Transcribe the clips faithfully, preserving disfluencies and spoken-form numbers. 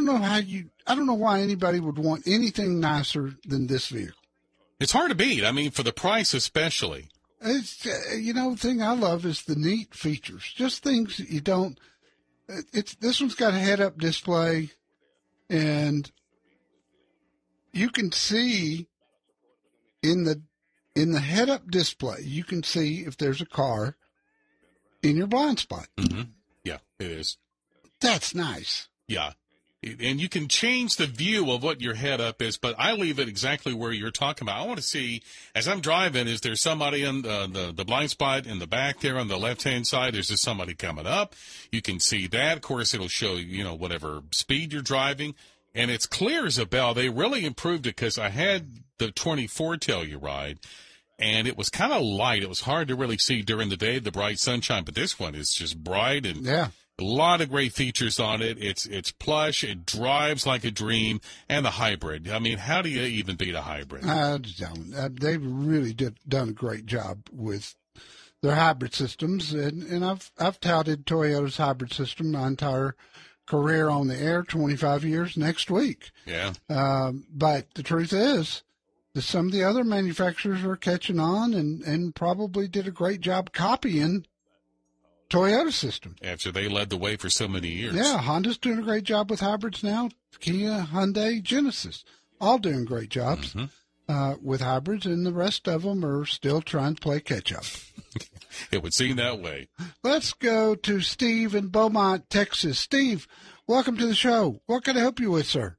don't know how you, I don't know why anybody would want anything nicer than this vehicle. It's hard to beat. I mean, for the price especially. It's, uh, you know, the thing I love is the neat features, just things that you don't, it's, this one's got a head-up display, and you can see in the, in the head-up display, you can see if there's a car in your blind spot. Mm-hmm. Yeah, it is. That's nice. Yeah. And you can change the view of what your head up is, but I leave it exactly where you're talking about. I want to see, as I'm driving, is there somebody on the, the, the blind spot in the back there on the left-hand side? Is there somebody coming up? You can see that. Of course, it'll show you, you know, whatever speed you're driving. And it's clear as a bell. They really improved it because I had the twenty-four Telluride, and it was kind of light. It was hard to really see during the day, the bright sunshine, but this one is just bright and yeah. A lot of great features on it. It's it's plush. It drives like a dream. And the hybrid. I mean, how do you even beat a hybrid? I don't. Uh, they really did done a great job with their hybrid systems, and, and I've I've touted Toyota's hybrid system my entire career on the air, twenty-five years next week. Yeah. Um, but the truth is that some of the other manufacturers are catching on and, and probably did a great job copying Toyota system. After they led the way for so many years. Yeah, Honda's doing a great job with hybrids now. Kia, Hyundai, Genesis, all doing great jobs mm-hmm. uh, with hybrids, and the rest of them are still trying to play catch-up. It would seem that way. Let's go to Steve in Beaumont, Texas. Steve, welcome to the show. What can I help you with, sir?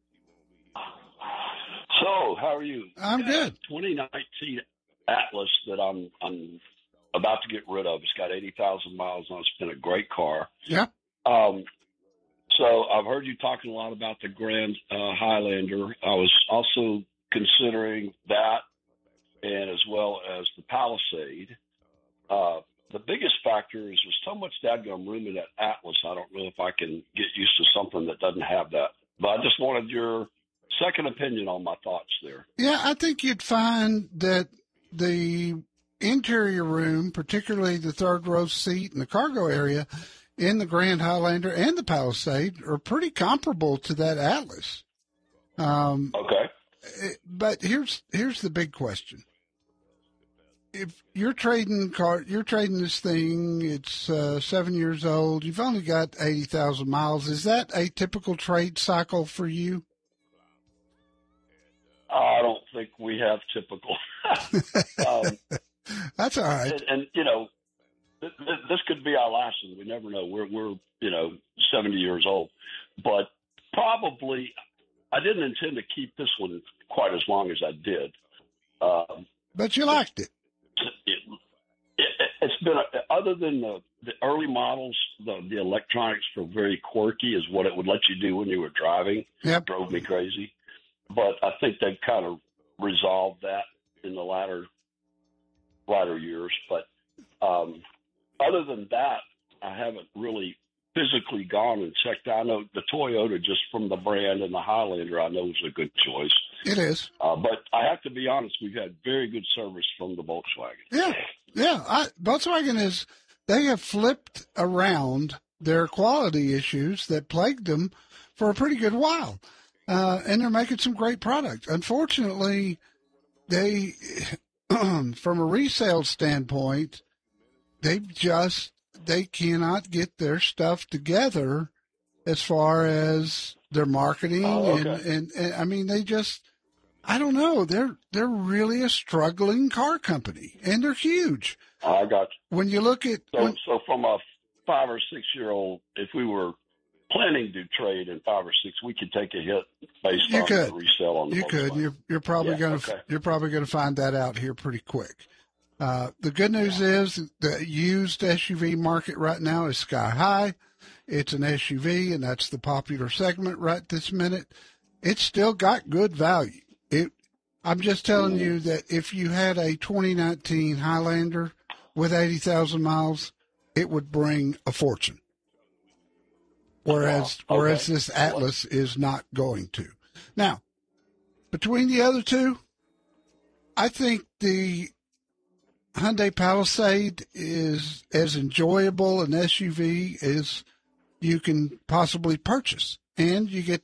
So, how are you? I'm good. twenty nineteen Atlas that I'm I'm about to get rid of. It's got eighty thousand miles on it. It's been a great car. Yeah. Um, so I've heard you talking a lot about the Grand uh, Highlander. I was also considering that, and as well as the Palisade. Uh, the biggest factor is there's so much dadgum room in that Atlas. I don't know if I can get used to something that doesn't have that. But I just wanted your second opinion on my thoughts there. Yeah, I think you'd find that the interior room, particularly the third row seat and the cargo area in the Grand Highlander and the Palisade, are pretty comparable to that Atlas. Um, okay. But here's here's the big question. If you're trading car, you're trading this thing. It's uh, seven years old. You've only got eighty thousand miles. Is that a typical trade cycle for you? I don't think we have typical. um, That's all right. And, and you know, th- th- this could be our last one. We never know. We're we're you know seventy years old, but probably I didn't intend to keep this one quite as long as I did. Um, but you liked it. It, it, it's been a, other than the, the early models, the, the electronics were very quirky, is what it would let you do when you were driving. Yep. It drove me crazy. But I think they've kind of resolved that in the latter latter years. But um, other than that, I haven't really physically gone and checked out. I know the Toyota, just from the brand and the Highlander, I know is a good choice. It is. Uh, but I have to be honest, we've had very good service from the Volkswagen. Yeah, yeah. I, Volkswagen is, they have flipped around their quality issues that plagued them for a pretty good while. Uh, and they're making some great products. Unfortunately, they, from a resale standpoint, they just, they cannot get their stuff together as far as their marketing. Oh, okay. and, and, and, I mean, they just, I don't know. They're, they're really a struggling car company, and they're huge. I got you. When you look at, So, when, so from a five or six year old, if we were planning to trade in five or six, we could take a hit based You on could. the resale on the you could, Volkswagen. you're, you're probably Yeah, going okay. to, you're probably going to find that out here pretty quick. Uh, the good news is the used S U V market right now is sky high. It's an S U V, and that's the popular segment right this minute. It's still got good value. It, I'm just telling you that if you had a twenty nineteen Highlander with eighty thousand miles, it would bring a fortune. Whereas, Wow. Okay. whereas this Atlas is not going to. Now, between the other two, I think the Hyundai Palisade is as enjoyable an S U V as you can possibly purchase. And you get